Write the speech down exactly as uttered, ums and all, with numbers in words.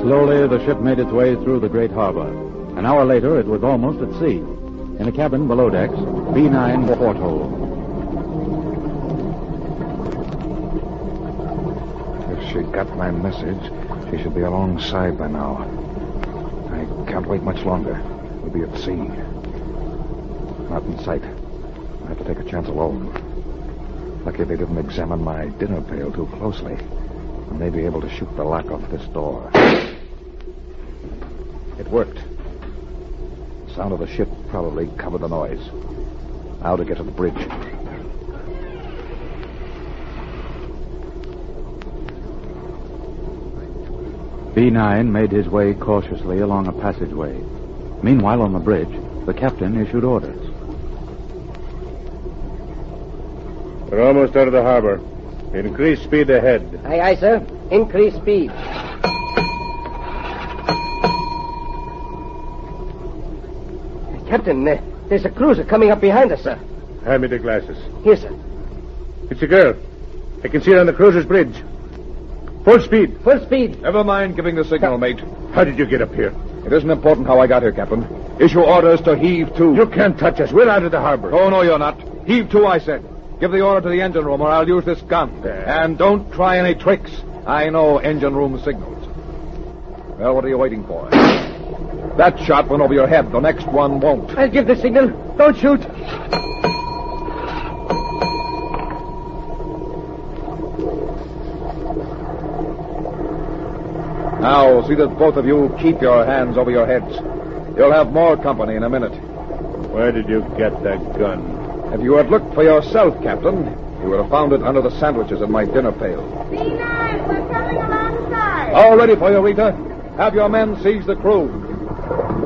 Slowly, the ship made its way through the great harbor. An hour later, it was almost at sea. In a cabin below decks, B nine porthole. If she got my message, she should be alongside by now. I can't wait much longer. We'll be at sea. Not in sight. I have to take a chance alone. Lucky they didn't examine my dinner pail too closely. I may be able to shoot the lock off this door. It worked. The sound of the ship probably covered the noise. Now to get to the bridge. B nine made his way cautiously along a passageway. Meanwhile, on the bridge, the captain issued orders. We're almost out of the harbor. Increase speed ahead. Aye, aye, sir. Increase speed. Captain, uh, there's a cruiser coming up behind us, sir. Hand me the glasses. Here, sir. It's a girl. I can see her on the cruiser's bridge. Full speed. Full speed. Never mind giving the signal, mate. How did you get up here? It isn't important how I got here, Captain. Issue orders to heave to. You can't touch us. We're out of the harbor. Oh, no, you're not. Heave to, I said. Give the order to the engine room or I'll use this gun. Yeah. And don't try any tricks. I know engine room signals. Well, what are you waiting for? That shot went over your head. The next one won't. I'll give the signal. Don't shoot. Now, see that both of you keep your hands over your heads. You'll have more company in a minute. Where did you get that gun? If you had looked for yourself, Captain, you would have found it under the sandwiches in my dinner pail. B nine, we're coming alongside. All ready for you, Rita. Have your men seize the crew.